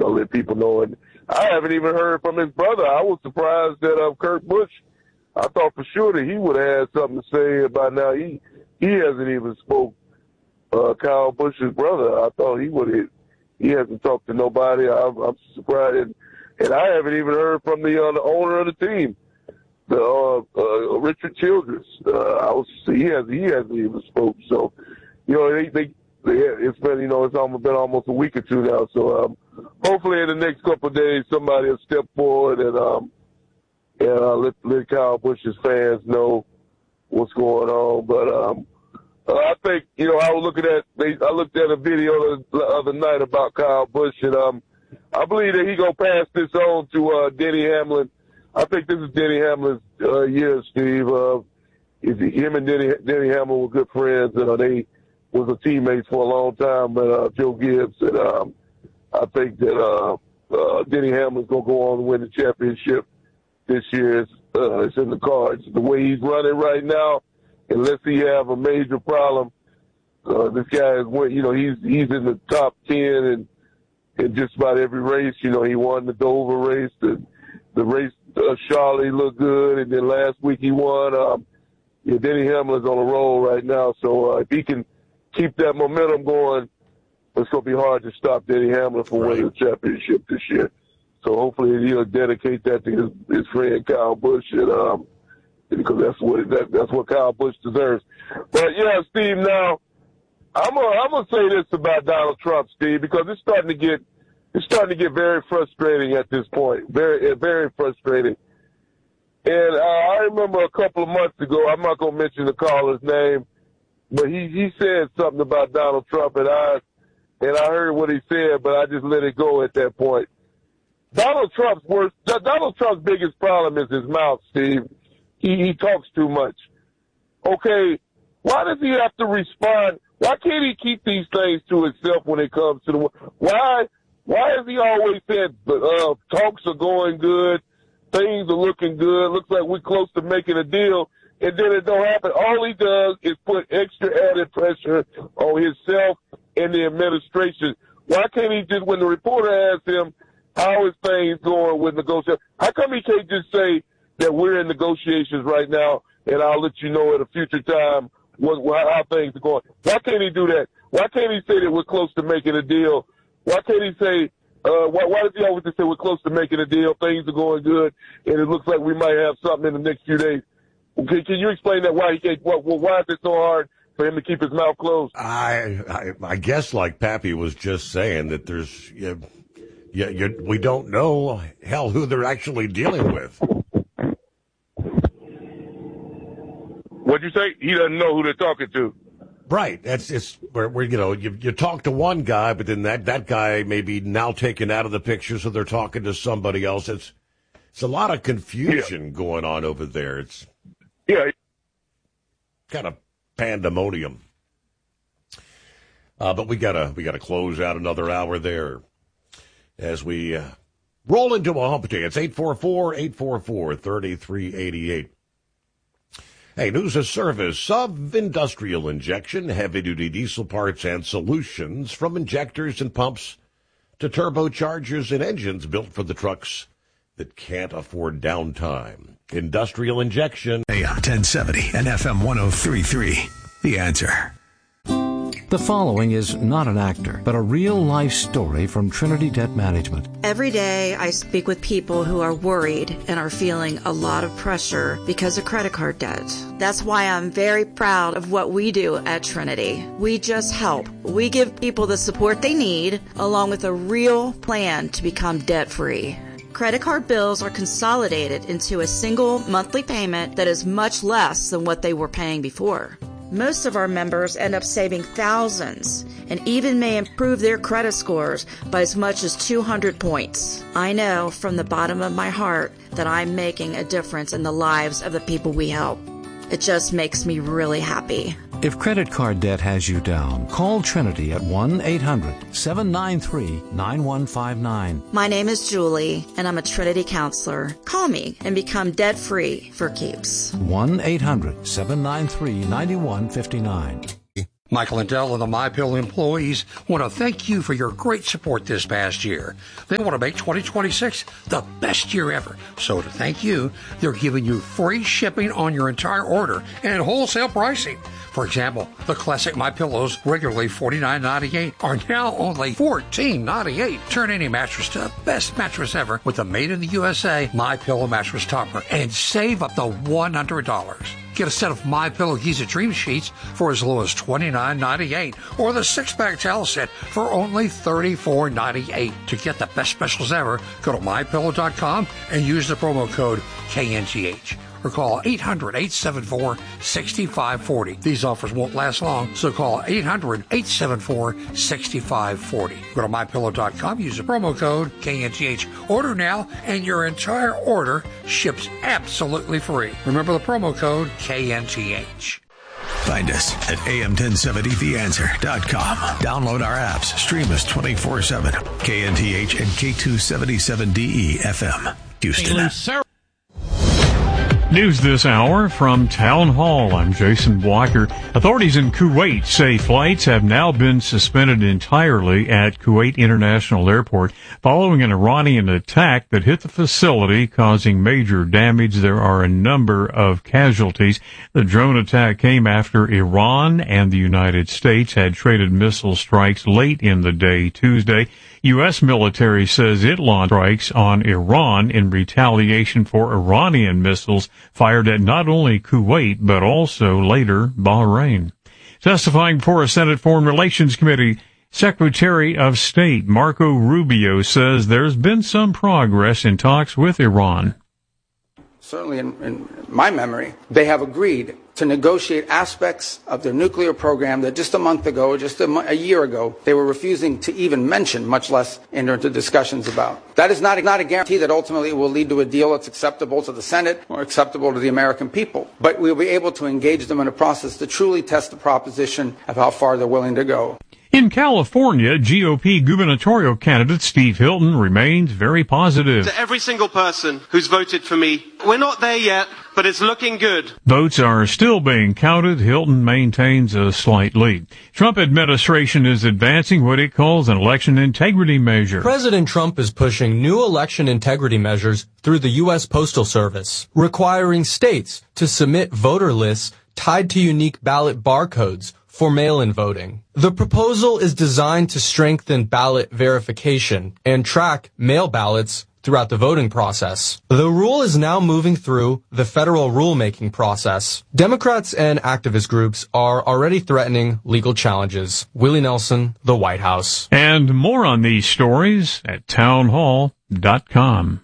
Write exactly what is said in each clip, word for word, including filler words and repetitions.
know, let people know. And I haven't even heard from his brother. I was surprised that uh, Kurt Busch, I thought for sure that he would have had something to say about now. He he hasn't even spoke. Uh, Kyle Busch's brother, I thought he would have. He hasn't talked to nobody. I'm, I'm surprised, and, and I haven't even heard from the, uh, the owner of the team, the uh, uh, Richard Childress. Uh, I was he has he hasn't even spoke. So, you know, they, they, they it's been you know it's almost been almost a week or two now. So, um, hopefully in the next couple of days somebody will step forward and um and uh, let let Kyle Busch's fans know what's going on. But um. Uh, I think, you know, I was looking at, they, I looked at a video the other night about Kyle Busch, and um, I believe that he going to pass this on to uh, Denny Hamlin. I think this is Denny Hamlin's uh, year, Steve. Uh, is him and Denny, Denny Hamlin were good friends, and uh, they was a teammates for a long time, but uh, Joe Gibbs, and um, I think that uh, uh, Denny Hamlin's going to go on to win the championship this year. It's, uh, it's in the cards. The way he's running right now, unless he have a major problem, uh, this guy is, you know, he's he's in the top ten in, in just about every race. You know, he won the Dover race, the the race uh, Charlotte looked good, and then last week he won. Um, yeah, Denny Hamlin's on a roll right now, so uh, if he can keep that momentum going, it's going to be hard to stop Denny Hamlin from right. winning the championship this year. So hopefully he'll dedicate that to his, his friend Kyle Busch, and um, because that's what that, that's what Kyle Busch deserves. But yeah, Steve. Now, I'm gonna I'm gonna say this about Donald Trump, Steve, because it's starting to get it's starting to get very frustrating at this point. Very very frustrating. And uh, I remember a couple of months ago, I'm not gonna mention the caller's name, but he he said something about Donald Trump, and I and I heard what he said, but I just let it go at that point. Donald Trump's worst. Donald Trump's biggest problem is his mouth, Steve. He, he talks too much. Okay, why does he have to respond? Why can't he keep these things to himself when it comes to the why? Why is he always saying uh, talks are going good, things are looking good, looks like we're close to making a deal, and then it don't happen? All he does is put extra added pressure on himself and the administration. Why can't he just, when the reporter asks him how is things going with negotiations, how come he can't just say that we're in negotiations right now, and I'll let you know at a future time what, how things are going? Why can't he do that? Why can't he say that we're close to making a deal? Why can't he say, uh, why, why does he always just say we're close to making a deal, things are going good, and it looks like we might have something in the next few days? Can, can you explain that? Why he can't? Why, why is it so hard for him to keep his mouth closed? I I, I guess, like Pappy was just saying, that there's, you, you, you, we don't know, hell, who they're actually dealing with. What'd you say? He doesn't know who they're talking to. Right. That's it's where, where you know you you talk to one guy, but then that, that guy may be now taken out of the picture, so they're talking to somebody else. It's it's a lot of confusion yeah. going on over there. It's yeah, kind of pandemonium. Uh, but we gotta we gotta close out another hour there as we uh, roll into a hump day. It's eight four four, eight four four, three three eight eight. Hey, news of service, sub-industrial injection, heavy-duty diesel parts and solutions, from injectors and pumps to turbochargers and engines built for the trucks that can't afford downtime. Industrial injection. A M ten seventy and F M one oh three point three. The Answer. The following is not an actor, but a real-life story from Trinity Debt Management. Every day I speak with people who are worried and are feeling a lot of pressure because of credit card debt. That's why I'm very proud of what we do at Trinity. We just help. We give people the support they need, along with a real plan to become debt-free. Credit card bills are consolidated into a single monthly payment that is much less than what they were paying before. Most of our members end up saving thousands and even may improve their credit scores by as much as two hundred points. I know from the bottom of my heart that I'm making a difference in the lives of the people we help. It just makes me really happy. If credit card debt has you down, call Trinity at one eight hundred, seven nine three, nine one five nine. My name is Julie, and I'm a Trinity counselor. Call me and become debt-free for keeps. one eight hundred, seven nine three, nine one five nine. Michael and Dell and the MyPillow employees want to thank you for your great support this past year. They want to make twenty twenty-six the best year ever. So to thank you, they're giving you free shipping on your entire order and wholesale pricing. For example, the classic MyPillows, regularly forty-nine ninety-eight, are now only fourteen ninety-eight. Turn any mattress to the best mattress ever with the made in the U S A MyPillow mattress topper and save up to one hundred dollars. Get a set of MyPillow Giza Dream Sheets for as low as twenty-nine ninety-eight, or the six-pack towel set for only thirty-four ninety-eight. To get the best specials ever, go to my pillow dot com and use the promo code K N T H. Or call eight hundred, eight seven four, six five four zero. These offers won't last long, so call eight hundred, eight seven four, six five four zero. Go to my pillow dot com, use the promo code K N T H. Order now, and your entire order ships absolutely free. Remember the promo code K N T H. Find us at A M ten seventy the answer dot com. Download our apps. Stream us twenty-four seven. K N T H and K two seventy-seven D E F M. Houston. News this hour from Town Hall. I'm Jason Blocker. Authorities in Kuwait say flights have now been suspended entirely at Kuwait International Airport following an Iranian attack that hit the facility, causing major damage. There are a number of casualties. The drone attack came after Iran and the United States had traded missile strikes late in the day Tuesday. U S military says it launched strikes on Iran in retaliation for Iranian missiles fired at not only Kuwait, but also later Bahrain. Testifying before a Senate Foreign Relations Committee, Secretary of State Marco Rubio says there's been some progress in talks with Iran. Certainly in, in my memory, they have agreed to negotiate aspects of their nuclear program that just a month ago, just a, a year ago, they were refusing to even mention, much less enter into discussions about. That is not, not a guarantee that ultimately it will lead to a deal that's acceptable to the Senate or acceptable to the American people. But we'll be able to engage them in a process to truly test the proposition of how far they're willing to go. In California, G O P gubernatorial candidate Steve Hilton remains very positive. To every single person who's voted for me, we're not there yet, but it's looking good. Votes are still being counted. Hilton maintains a slight lead. Trump administration is advancing what it calls an election integrity measure. President Trump is pushing new election integrity measures through the U S Postal Service, requiring states to submit voter lists tied to unique ballot barcodes for mail-in voting. The proposal is designed to strengthen ballot verification and track mail ballots throughout the voting process. The rule is now moving through the federal rulemaking process. Democrats and activist groups are already threatening legal challenges. Willie Nelson, the White House. And more on these stories at town hall dot com.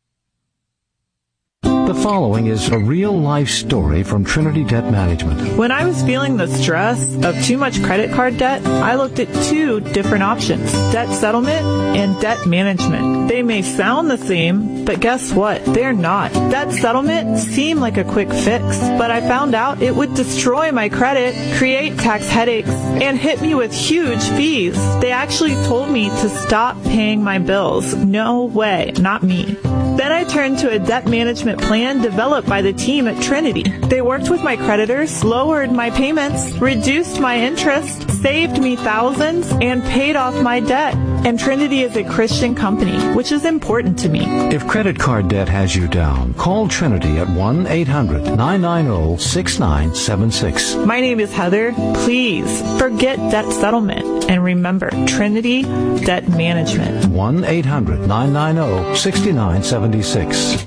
The following is a real-life story from Trinity Debt Management. When I was feeling the stress of too much credit card debt, I looked at two different options, debt settlement and debt management. They may sound the same, but guess what? They're not. Debt settlement seemed like a quick fix, but I found out it would destroy my credit, create tax headaches, and hit me with huge fees. They actually told me to stop paying my bills. No way, not me. Then I turned to a debt management plan developed by the team at Trinity. They worked with my creditors, lowered my payments, reduced my interest, saved me thousands, and paid off my debt. And Trinity is a Christian company, which is important to me. If credit card debt has you down, call Trinity at one eight hundred nine nine zero six nine seven six. My name is Heather. Please forget debt settlement and remember Trinity Debt Management. one eight hundred nine nine zero six nine seven six.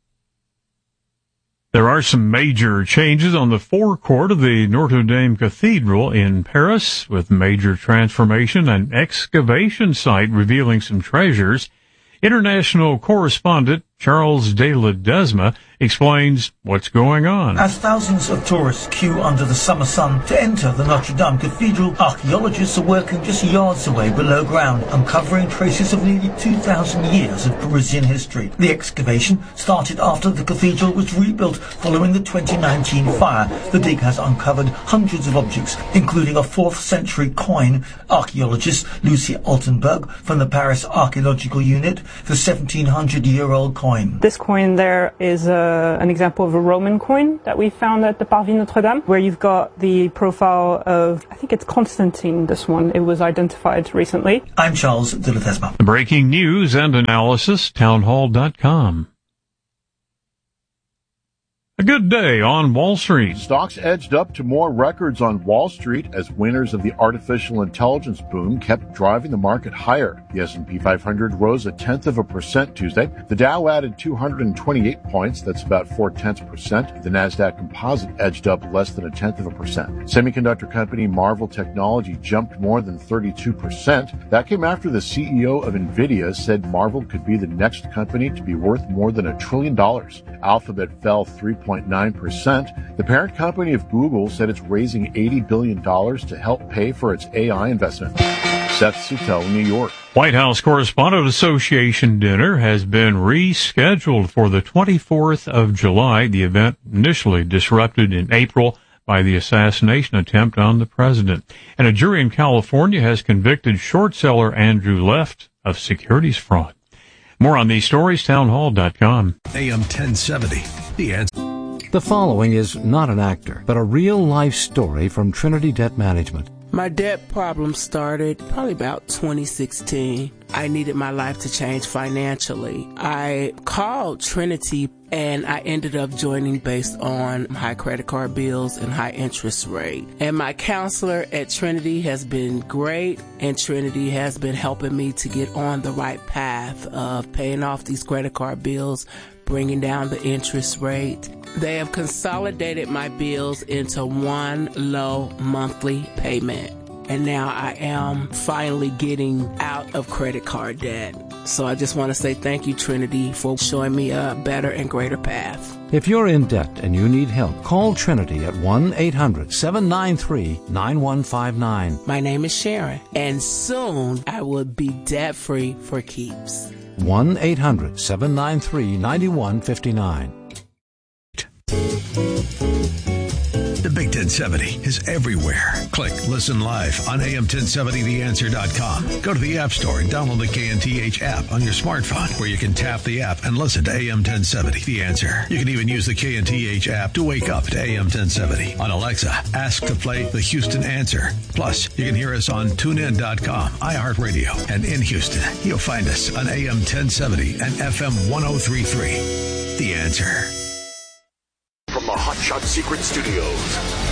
There are some major changes on the forecourt of the Notre Dame Cathedral in Paris, with major transformation and excavation site revealing some treasures. International correspondent Charles de Ledesma explains what's going on. As thousands of tourists queue under the summer sun to enter the Notre Dame Cathedral, archaeologists are working just yards away below ground, uncovering traces of nearly two thousand years of Parisian history. The excavation started after the cathedral was rebuilt following the twenty nineteen fire. The dig has uncovered hundreds of objects, including a fourth century coin. Archaeologist Lucie Altenberg from the Paris Archaeological Unit, the seventeen hundred year old coin coin. This coin there is uh, an example of a Roman coin that we found at the Parvis Notre-Dame, where you've got the profile of, I think it's Constantine, this one. It was identified recently. I'm Charles de Ledesma. Breaking news and analysis, townhall dot com. A good day on Wall Street. Stocks edged up to more records on Wall Street as winners of the artificial intelligence boom kept driving the market higher. The S and P five hundred rose a tenth of a percent Tuesday. The Dow added two hundred twenty-eight points. That's about four tenths percent. The Nasdaq Composite edged up less than a tenth of a percent. Semiconductor company Marvell Technology jumped more than thirty-two percent. That came after the C E O of NVIDIA said Marvell could be the next company to be worth more than a trillion dollars. Alphabet fell three point nine percent. The parent company of Google said it's raising eighty billion dollars to help pay for its A I investment. Seth Sutel, New York. White House Correspondent Association dinner has been rescheduled for the twenty-fourth of July. The event initially disrupted in April by the assassination attempt on the president. And a jury in California has convicted short seller Andrew Left of securities fraud. More on these stories, townhall dot com. A M ten seventy, The Answer. The following is not an actor, but a real-life story from Trinity Debt Management. My debt problem started probably about twenty sixteen. I needed my life to change financially. I called Trinity and I ended up joining based on high credit card bills and high interest rate. And my counselor at Trinity has been great, and Trinity has been helping me to get on the right path of paying off these credit card bills, bringing down the interest rate. They have consolidated my bills into one low monthly payment. And now I am finally getting out of credit card debt. So I just want to say thank you, Trinity, for showing me a better and greater path. If you're in debt and you need help, call Trinity at one eight hundred seven nine three nine one five nine. My name is Sharon, and soon I will be debt-free for keeps. one eight hundred seven nine three nine one five nine. The Big ten seventy is everywhere. Click Listen Live on A M ten seventy the answer dot com. Go to the App Store and download the K N T H app on your smartphone, where you can tap the app and listen to A M ten seventy The Answer. You can even use the K N T H app to wake up to A M ten seventy. On Alexa, ask to play the Houston Answer. Plus, you can hear us on tune in dot com, iHeartRadio, and in Houston, you'll find us on A M ten seventy and F M one oh three point three. The Answer. From the Hot Shot Secret Studios,